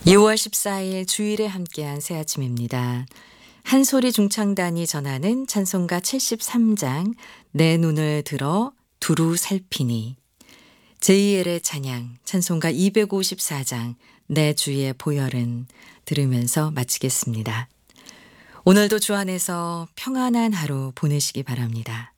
6월 14일 주일에 함께한 새 아침입니다. 한소리 중창단이 전하는 찬송가 73장 내 눈을 들어 두루 살피니, 제이엘의 찬양 찬송가 254장 내 주의 보혈은 들으면서 마치겠습니다. 오늘도 주 안에서 평안한 하루 보내시기 바랍니다.